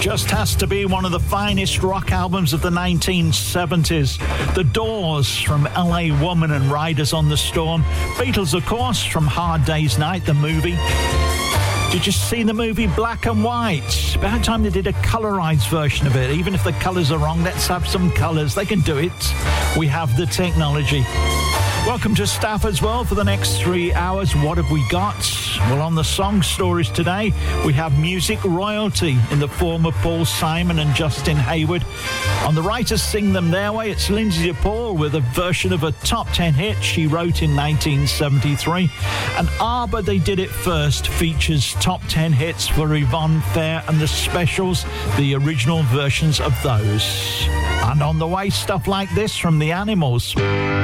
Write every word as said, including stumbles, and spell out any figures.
Just has to be one of the finest rock albums of the nineteen seventies. The Doors from L A Woman and Riders on the Storm. Beatles, of course, from Hard Day's Night, the movie. Did you see the movie Black and White? About time they did a colorized version of it. Even if the colors are wrong, let's have some colors. They can do it. We have the technology. Welcome to Stafford's World for the next three hours. What have we got? Well, on the song stories today, we have music royalty in the form of Paul Simon and Justin Hayward. On the Writers Sing Them Their Way, it's Lindsay DePaul with a version of a top ten hit she wrote in nineteen seventy-three. And ABBA, They Did It First, features top ten hits for Yvonne Fair and the Specials, the original versions of those. And on the way, stuff like this from the Animals.